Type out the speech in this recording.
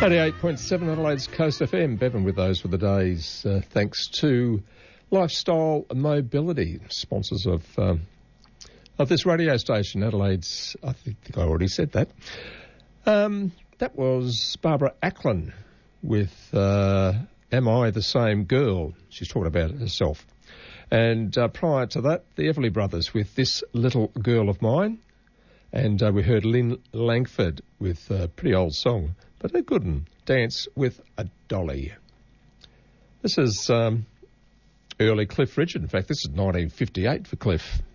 88.7 Adelaide's Coast FM. Bevan with those for the days, thanks to Lifestyle Mobility, sponsors of this radio station, Adelaide's. I think I already said that. That was Barbara Acklin with Am I the Same Girl? She's talking about it herself. And prior to that, the Everly Brothers with This Little Girl of Mine. And we heard Lynn Langford with a pretty old song, but a good one, Dance with a Dolly. This is early Cliff Richard. In fact, this is 1958 for Cliff.